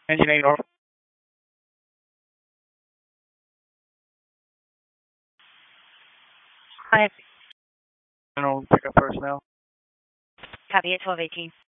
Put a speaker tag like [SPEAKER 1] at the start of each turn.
[SPEAKER 1] Engine 8 North. Hi. General pickup personnel.
[SPEAKER 2] Copy at 1218.